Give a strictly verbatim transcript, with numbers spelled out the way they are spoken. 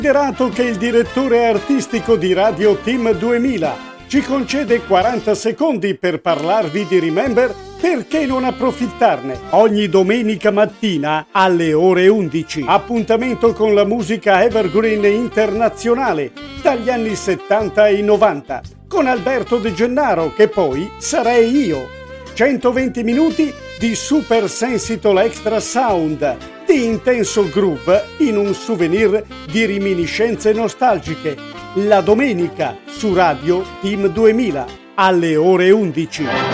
Considerato che il direttore artistico di Radio Team duemila ci concede quaranta secondi per parlarvi di Remember, perché non approfittarne? Ogni domenica mattina alle ore undici. Appuntamento con la musica evergreen internazionale dagli anni settanta e novanta con Alberto De Gennaro, che poi sarei io. centoventi minuti di super sensitol extra sound, di intenso groove in un souvenir di reminiscenze nostalgiche. La domenica su Radio Team duemila alle ore undici.